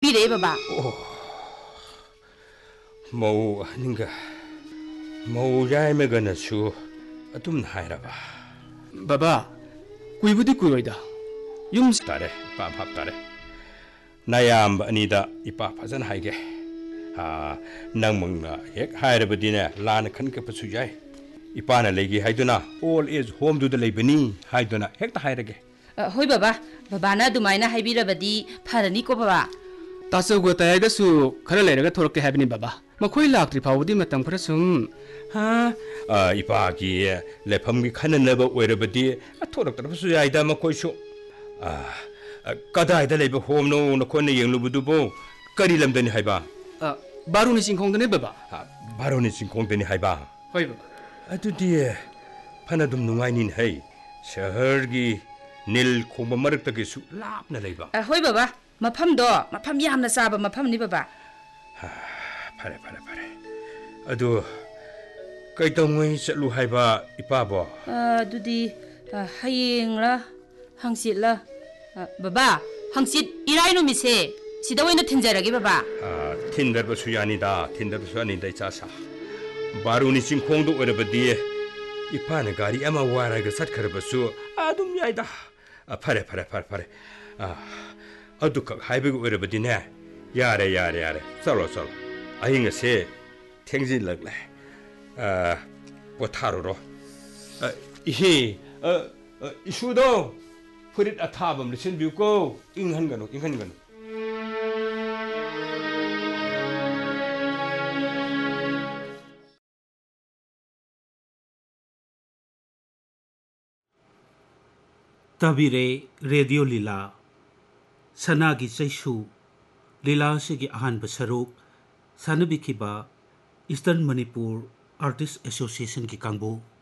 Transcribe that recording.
ꯍꯥꯏꯕꯤꯔꯦ ꯕꯕꯥ ꯃꯧ ꯑꯍꯟꯒ ꯃꯧ ꯌꯥꯏꯃꯒꯅꯁꯨ ꯑꯗꯨꯝ ꯍꯥꯏꯔꯕ ꯕꯕꯥ ꯀꯨꯏꯕꯨꯗꯤ ꯀꯨꯏꯔꯣꯏꯗ ꯌꯨꯝ ꯇꯥꯔꯦ ꯏꯄꯥ ꯚꯥꯞ ꯇꯥꯔꯦ ꯅꯌꯥꯝꯕ ꯑꯅꯤꯗ ꯏꯄꯥ ꯐꯖꯅ ꯍꯥꯏꯒꯦ ꯅꯪꯃꯛꯅ ꯍꯦꯛ ꯍꯥꯏꯔꯕꯗꯤꯅꯦ ꯂꯥꯟꯅ ꯈꯟꯈꯠꯄꯁꯨ ꯌꯥꯏ ꯏꯄꯥꯅ ꯂꯩꯒꯦ ꯍꯥꯏꯗꯨꯅ ꯑꯣꯜ ꯑꯦꯖ ꯍꯣꯝꯗꯨꯗ ꯂꯩꯕꯅꯤ ꯍꯥꯏꯗꯨꯅ ꯍꯦꯛꯇ ꯍꯥꯏꯔꯒꯦ ꯍꯣꯏ ꯕꯕꯥ ꯕꯕꯥꯅ ꯑꯗꯨꯃꯥꯏꯅ ꯍꯥꯏꯕꯤꯔꯕꯗꯤ ꯐꯔꯅꯤꯀꯣ ꯕꯕꯥ ꯇꯥꯆꯧꯒ ꯇꯌꯥꯏꯗꯁꯨ ꯈꯔ ꯂꯩꯔꯒ ꯊꯣꯔꯛꯀꯦ ꯍꯥꯏꯕꯅꯤ ꯕꯕꯥ ꯃꯈꯣꯏ ꯂꯥꯛꯇ꯭ꯔꯤ ꯐꯥꯎꯕꯗꯤ ꯃꯇꯝ ꯈꯔ ꯁꯨꯝ ꯏꯄꯥꯒꯤ ꯂꯩꯐꯝꯒꯤ ꯈꯟꯅꯅꯕ ꯑꯣꯏꯔꯕꯗꯤ ꯊꯣꯔꯛꯇ꯭ꯔꯕꯁꯨ ꯌꯥꯏꯗ ꯃꯈꯣꯏꯁꯨ ꯀꯗꯥꯏꯗ ꯂꯩꯕ ꯍꯣꯝꯅꯣ ꯅꯈꯣꯏꯅ ꯌꯦꯡꯂꯨꯕꯗꯨꯕꯨ ꯀꯔꯤ ꯂꯝꯗꯅꯤ ꯍꯥꯏꯕ ꯕꯥꯔꯨꯅꯤ ꯆꯤꯡꯈꯣꯡꯗꯅꯦ ꯕꯕꯥ ꯕꯥꯔꯨꯅꯤ ꯆꯤꯡꯈꯣꯡꯗꯅꯤ ꯍꯥꯏꯕ ꯍꯣꯏ ꯕꯕꯥ ꯑꯗꯨꯗꯤ ꯐꯅ ꯑꯗꯨꯝ ꯅꯨꯡꯉꯥꯏꯅꯤꯅ ꯍꯩ ꯁꯍꯔꯒꯤ ꯅꯤꯜ ꯈꯣꯡꯕ ꯃꯔꯛꯇꯒꯤꯁꯨ ꯂꯥꯞꯅ ꯂꯩꯕ ꯍꯣꯏ ꯕꯕꯥ ꯃꯐꯝ ꯌꯥꯝꯅ ꯆꯥꯕ ꯃꯐꯝꯅꯤ ꯕꯕꯥ ꯐꯔꯦ ꯑꯗꯨ ꯀꯩꯗꯧꯉꯩ ꯆꯠꯂꯨ ꯍꯥꯏꯕ ꯏꯄꯥꯕꯣ ꯑꯗꯨꯗꯤ ꯍꯌꯦꯡꯂ ꯍꯪꯆꯤꯠꯂ ꯕꯕꯥ ꯍꯪꯆꯤꯠ ꯏꯔꯥꯏ ꯅꯨꯃꯤꯠꯁꯦ ꯁꯤꯗ ꯑꯣꯏꯅ ꯊꯤꯟꯖꯔꯒꯦ ꯕꯕꯥ ꯊꯤꯟꯗꯕꯁꯨ ꯌꯥꯅꯤꯗ ꯏꯆꯥ ꯁꯥ ꯕꯥꯔꯨꯅꯤ ꯆꯤꯡꯈꯣꯡꯗ ꯑꯣꯏꯔꯕꯗꯤ ꯏꯄꯥꯅ ꯒꯥꯔꯤ ꯑꯃ ꯋꯥꯏꯔꯒ ꯆꯠꯈ꯭ꯔꯕꯁꯨ ꯑꯗꯨꯝ ꯌꯥꯏꯗ ꯐꯔꯦ ꯑꯗꯨꯈꯛ ꯍꯥꯏꯕꯒꯤ ꯑꯣꯏꯔꯕꯗꯤꯅꯦ ꯌꯥꯔꯦ ꯆꯠꯂꯣ ꯑꯍꯤꯡ ꯑꯁꯦ ꯊꯦꯡꯖꯤꯜꯂꯛꯂꯦ ꯄꯣꯊꯥꯔꯨꯔꯣ 이히 이슈도 프릿 아타밤 리신 비우고 잉한거노 तबीरे रेडियो लीला सनागी चैसु लीला से अहानब सरुक सानबिखिबा ईस्टर्न मणिपुर आर्टिस्ट एसोसिएशन की कांगबू